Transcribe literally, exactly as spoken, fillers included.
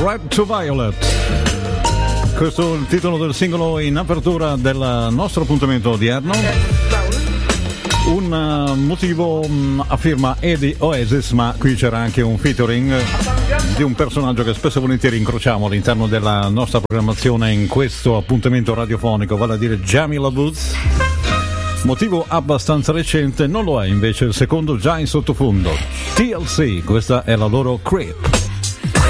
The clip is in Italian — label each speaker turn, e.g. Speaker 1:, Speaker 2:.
Speaker 1: Red to Violet. Questo è il titolo del singolo in apertura del nostro appuntamento odierno. Un uh, motivo um, a firma Eddie Oasis, ma qui c'era anche un featuring di un personaggio che spesso e volentieri incrociamo all'interno della nostra programmazione in questo appuntamento radiofonico, vale a dire Jamila Woods. Motivo abbastanza recente, non lo è invece il secondo già in sottofondo. T L C, questa è la loro Creep.